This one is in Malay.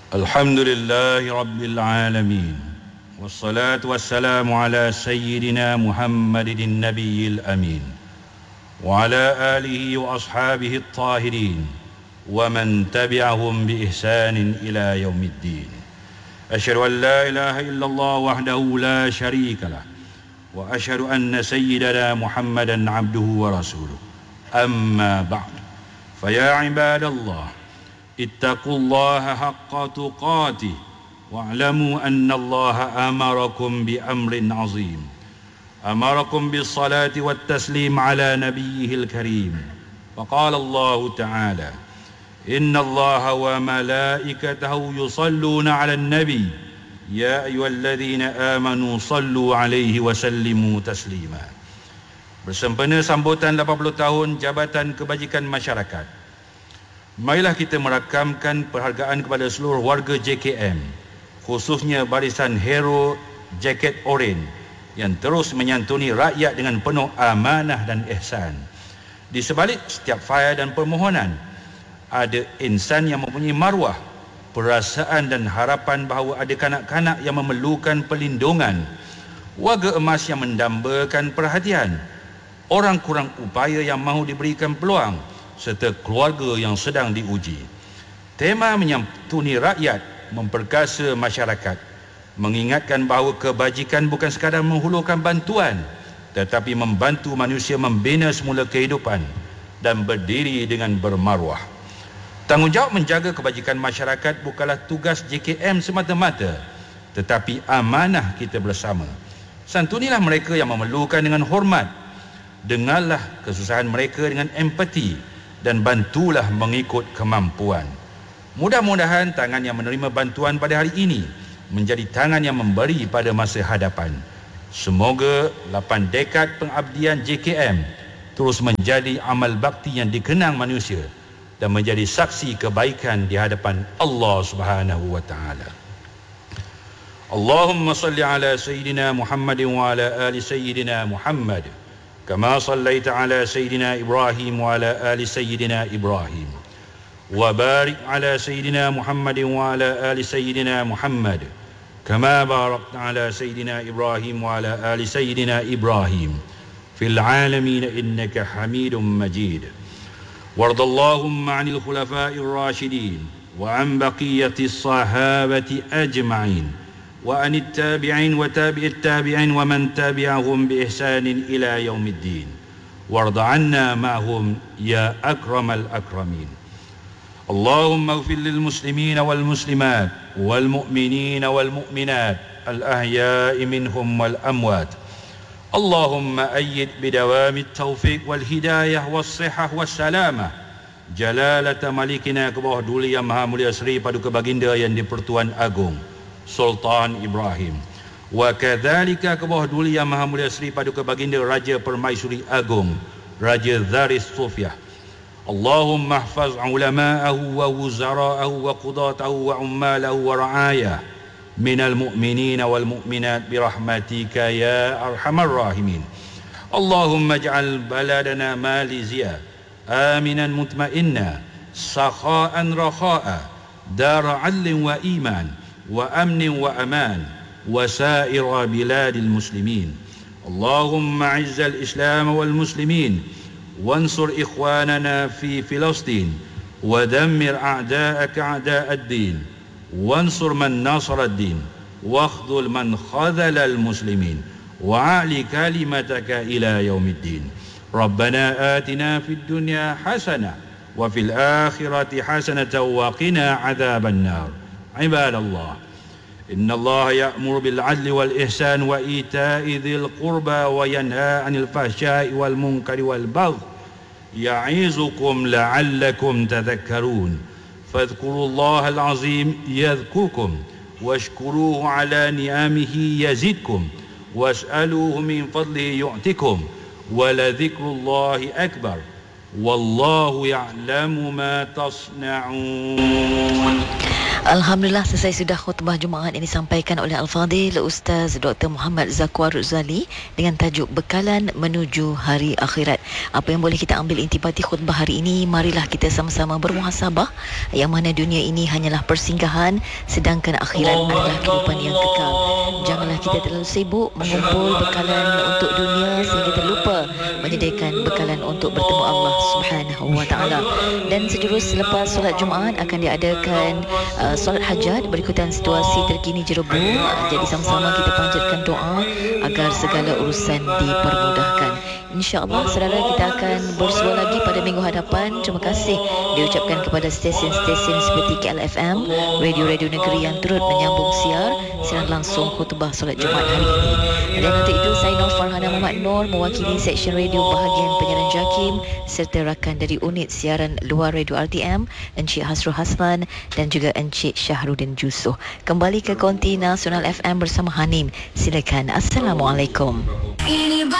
الحمد لله رب العالمين والصلاة والسلام على سيدنا محمد النبي الأمين وعلى آله وأصحابه الطاهرين ومن تبعهم بإحسان إلى يوم الدين. أشهد أن لا إله إلا الله وحده لا شريك له وأشهد أن سيدنا محمدا عبده ورسوله. أما بعد فيا عباد الله اتقوا الله حق تقاته واعلموا أن الله أمركم بأمر عظيم، أمركم بالصلاة والتسليم على نبيه الكريم، فقال الله تعالى: إن الله وملائكته يصلون على النبي يا أيها الذين آمنوا صلوا عليه وسلموا تسليما. Bersempena sambutan 80 tahun Jabatan Kebajikan Masyarakat, marilah kita merakamkan perhargaan kepada seluruh warga JKM, khususnya barisan hero jaket oranye yang terus menyantuni rakyat dengan penuh amanah dan ihsan. Di sebalik setiap fail dan permohonan, ada insan yang mempunyai maruah, perasaan dan harapan bahawa ada kanak-kanak yang memerlukan perlindungan, warga emas yang mendambakan perhatian, orang kurang upaya yang mahu diberikan peluang, serta keluarga yang sedang diuji. Tema menyantuni rakyat, memperkasa masyarakat, mengingatkan bahawa kebajikan bukan sekadar menghulurkan bantuan, tetapi membantu manusia membina semula kehidupan dan berdiri dengan bermaruah. Tanggungjawab menjaga kebajikan masyarakat bukanlah tugas JKM semata-mata, tetapi amanah kita bersama. Santunilah mereka yang memerlukan dengan hormat, dengarlah kesusahan mereka dengan empati, dan bantulah mengikut kemampuan. Mudah-mudahan tangan yang menerima bantuan pada hari ini menjadi tangan yang memberi pada masa hadapan. Semoga 8 dekad pengabdian JKM terus menjadi amal bakti yang dikenang manusia dan menjadi saksi kebaikan di hadapan Allah Subhanahu wa taala. Allahumma salli ala sayyidina Muhammadin wa ala ali sayyidina Muhammad كما صليت على سيدنا إبراهيم وعلى آل سيدنا إبراهيم وبارك على سيدنا محمد وعلى آل سيدنا محمد كما باركت على سيدنا إبراهيم وعلى آل سيدنا إبراهيم في العالمين إنك حميد مجيد. وارض اللهم عن الخلفاء الراشدين وعن بقية الصحابة أجمعين وعن التابعين وتابع التابعين ومن تابعهم بإحسان إلى يوم الدين، وارض عنا معهم يا أكرم الأكرمين. اللهم اغفر للمسلمين والمسلمات والمؤمنين والمؤمنات الأحياء منهم والأموات. اللهم أيد بدوام التوفيق والهداية والصحة والسلامة جلالة ملكنا Kebawah Duli Yang Maha Mulia Seri Paduka Baginda Yang di-Pertuan Agong Sultan Ibrahim, wa kadzalika Kebawah Duli Yang Maha Mulia Seri Paduka Baginda Raja Permaisuri Agong Raja Zaris Sufyah. Allahumma hafaz ulama'ahu wa wuzara'ahu wa qudatahu wa ummalahu wa ra'ayah minal mu'minina wal mu'minat birahmatika ya arhamar rahimin. Allahumma ij'al baladana Malaysia aminan mutma'inna sakha'an rakha'a dara 'adlin wa iman وأمن وأمان وسائر بلاد المسلمين. اللهم أعز الإسلام والمسلمين وانصر إخواننا في فلسطين ودمر أعداءك أعداء الدين وانصر من نصر الدين واخذل من خذل المسلمين وأعلِ كلمتك إلى يوم الدين. ربنا آتنا في الدنيا حسنة وفي الآخرة حسنة وقنا عذاب النار. عباد الله، إن الله يأمر بالعدل والإحسان وإيتاء ذي القربى وينهى عن الفحشاء والمنكر والبغي يعظكم لعلكم تذكرون. فاذكروا الله العظيم يذكركم واشكروه على نعمه يزدكم واسألوه من فضله يعطكم ولذكر الله أكبر Wallahu ya'lamu ma tasna'un. Alhamdulillah, selesai sudah khutbah Jumaat yang disampaikan oleh Al-Fadhil Ustaz Dr. Muhammad Zakwar Ruzali dengan tajuk Bekalan Menuju Hari Akhirat. Apa yang boleh kita ambil intibati khutbah hari ini? Marilah kita sama-sama bermuhasabah, yang mana dunia ini hanyalah persinggahan, sedangkan akhirat adalah kehidupan yang kekal. Janganlah kita terlalu sibuk mengumpul bekalan untuk dunia sehingga terlupa menyediakan bekalan untuk bertemu Allah Subhanahu wa taala. Dan sejurus selepas solat Jumaat akan diadakan solat hajat berikutan situasi terkini Jerebu. Jadi sama-sama kita panjatkan doa agar segala urusan dipermudahkan. InsyaAllah saudara, kita akan bersua lagi pada minggu hadapan. Terima kasih diucapkan kepada stesen-stesen seperti KLFM, radio-radio negeri yang turut menyambung siaran langsung khutbah solat Jumaat hari ini. Dan untuk itu saya Nur Farhana Muhammad Nur mewakili Seksyen Radio bahagian penyiaran JAKIM serta rakan dari unit siaran luar Radio RTM, Encik Hasrul Hasman dan juga Encik Syahrudin Jusoh. Kembali ke Konti Nasional FM bersama Hanim. Silakan. Assalamualaikum.